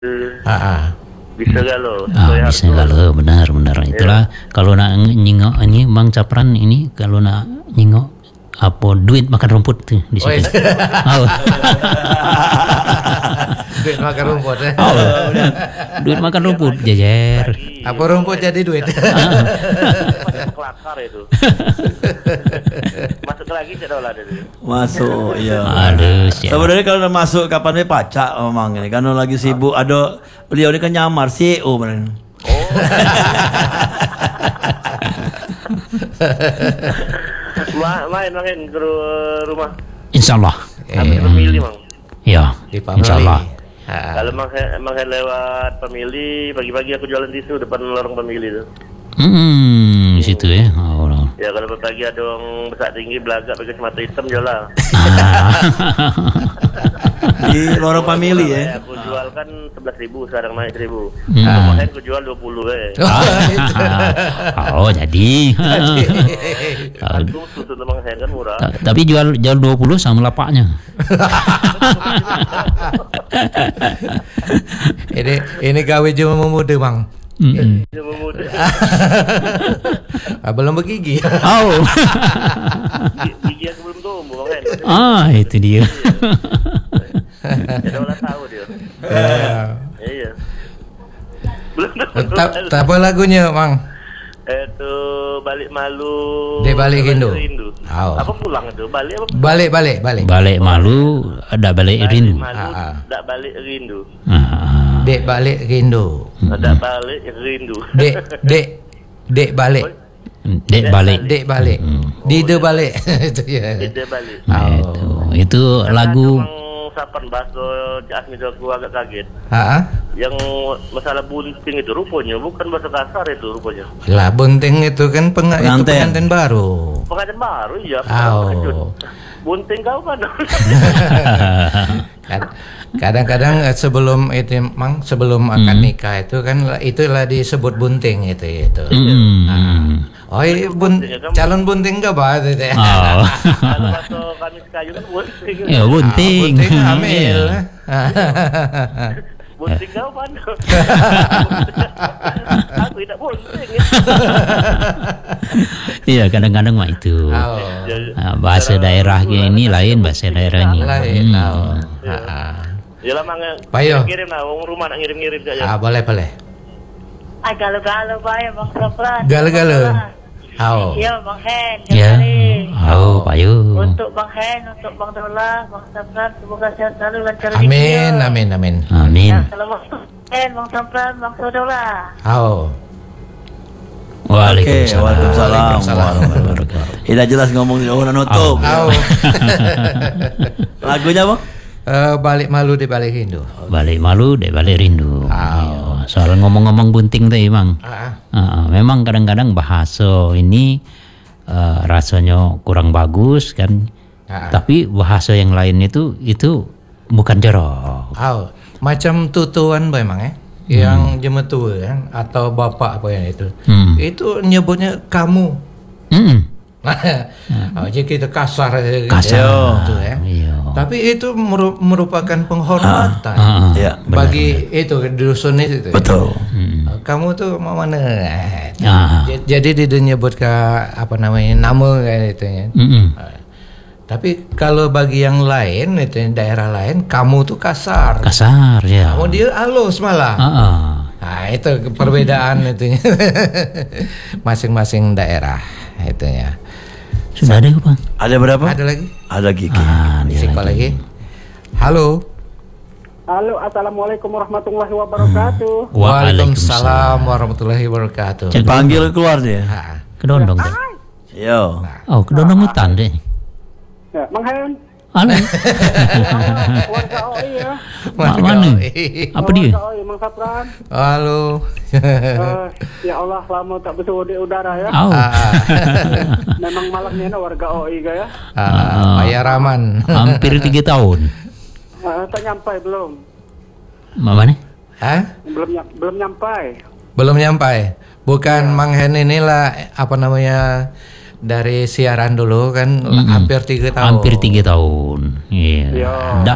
Bisa galau. Bisa galau, benar. Itulah kalau nak nyingok ini Bang Capran ini kalau nak nyingok apa duit makan rumput tuh di situ. Duit makan rumput. Duit makan rumput jajar. Apa rumput jadi duit? Kelakar itu. Masuk lagi tidak lah dari. Masuk, iya. Aduh, sebenarnya kalau udah masuk kapan dia pacak memang ini. Kalau lagi sibuk ada beliau ini kan nyamar CEO benar. Main ke rumah. Insyaallah. Pemilih mang. Ya, insyaallah. Kalau emang lewat pemilih, pagi-pagi aku jualan tisu depan lorong pemilih tuh. Di situ ya. Ya kalau pagi ada orang besar tinggi belagak pakai kacamata hitam jualan. Di lorong pemilih ya. Aku jual kan 11.000 sekarang naik 1.000. Kemarin aku jual 20 jadi. Aku susu memang kan murah. Tapi jual 20 sama lapaknya. Ini gawe cuma memuda bang. Belum bergigi. Gigi aku belum tumbuh kan. Itu dia. Kita udah tahu dia. Iya. Tak apa lagunya bang? Itu balik malu. Dia balik rindu. Apa pulang itu? Balik apa? Balik. Balik malu, ada balik rindu. Tak balik rindu. Dek balik rindu. Ada balik rindu. Dek balik. Dek balik. Dide balik. Itu ya. Dide balik. Itu lagu. Sapan bahasa Asmi aku agak kaget. Yang masalah bunting itu rupanya bukan bahasa kasar itu rupanya. Lah bunting itu kan pengantin baru. Pengantin baru ya. Bunting kau kan. Kadang-kadang sebelum itu sebelum akan nikah itu kan itulah disebut bunting itu. Calon bunting enggak bah itu ya. Kalau bahasa kami kayu kan bunting. Ya bunting. Bunting hamil. Bunting kau mana? Aku tidak bunting. Iya kadang-kadang mah itu. Bahasa daerahnya ini lain bahasa daerahnya. Lain. Ya lah mang. Kirim lah rumah nak ngirim-ngirim saja. Boleh. Galo-galo bae Bang Sapran. Galo-galo. Iya Bang Hen. Payu. Untuk Bang Hen, untuk Bang Dola, Bang Sapran, semoga sehat selalu lancar rezeki. Amin. Assalamualaikum Bang Sapran, Bang Dola. Waalaikumsalam. Tidak jelas ngomong orang nutup. Lagunya Bang? Balik malu di balik rindu. Balik malu di balik rindu. Soal ngomong-ngomong bunting tadi Bang. Memang kadang-kadang bahasa ini rasanya kurang bagus kan. Tapi bahasa yang lain itu bukan jorok. Macam tutuan memang ya. Yang jemetua kan atau bapak apa yang itu. Itu nyebutnya kamu. Jadi kita kasar gitu ya. Tapi itu merupakan penghormatan bagi itu dusun itu. Betul. Kamu tuh mau mana? Jadi dia nyebut ke apa namanya nama kayak itu ya. Tapi kalau bagi yang lain itu daerah lain kamu tuh kasar ya. Kamu dia halus malah. Itu perbedaan itu masing-masing daerah itu ya. Sudah ada Bang? Ada berapa? Ada lagi? Ada Gigi. Lagi. Halo, assalamualaikum warahmatullahi wabarakatuh. Waalaikumsalam warahmatullahi wabarakatuh. Panggil keluar dia. Kedondong deh. Yo. Kedondong hutan deh. Ya, Mang Hen. Halo. Warga OI ya. Mana? Apa dia? Warga OI, Mang Sapran. Halo. Ya Allah, lama tak betul di udara ya. Memang malamnya warga OI ga ya. Pak Raman. Hampir 3 tahun. Tak nyampai belum? Mana? Belum nyampai. Bukan Mang Hen inilah apa namanya dari siaran dulu kan hampir 3 tahun. Hampir 3 tahun. Iya.